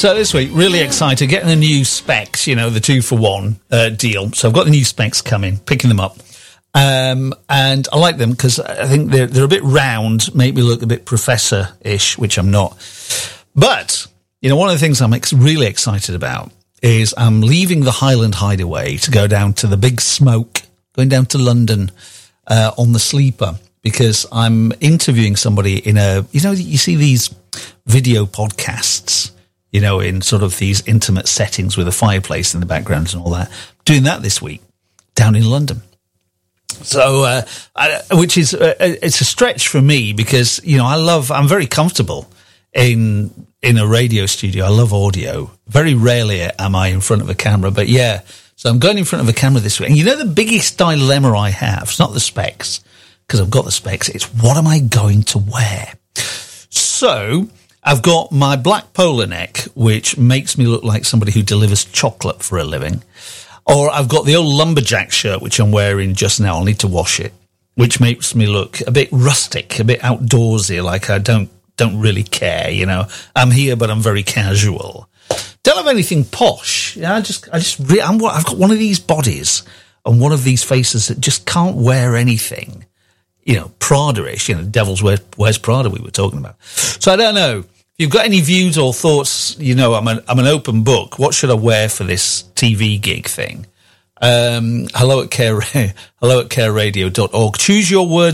So this week, really excited, getting the new specs, you know, the 2-for-1 deal. So I've got the new specs coming, picking them up. And I like them because I think they're a bit round, make me look a bit professor-ish, which I'm not. But, you know, one of the things I'm really excited about is I'm leaving the Highland Hideaway to go down to the Big Smoke, going down to London on the Sleeper, because I'm interviewing somebody in you see these video podcasts, you know, in sort of these intimate settings with a fireplace in the background and all that. Doing that this week down in London. So, which is, it's a stretch for me because, you know, I'm very comfortable in a radio studio. I love audio. Very rarely am I in front of a camera, but yeah. So I'm going in front of a camera this week. And you know, the biggest dilemma I have, it's not the specs, because I've got the specs. It's what am I going to wear? So I've got my black polo neck, which makes me look like somebody who delivers chocolate for a living. Or I've got the old lumberjack shirt, which I'm wearing just now. I'll need to wash it, which makes me look a bit rustic, a bit outdoorsy, like I don't really care, you know. I'm here, but I'm very casual. Don't have anything posh. I've got one of these bodies and one of these faces that just can't wear anything, you know, Prada-ish, you know, Devil's Wears Prada we were talking about. So I don't know. If you've got any views or thoughts, you know, I'm an open book. What should I wear for this TV gig thing? hello@careradio.org. Choose your words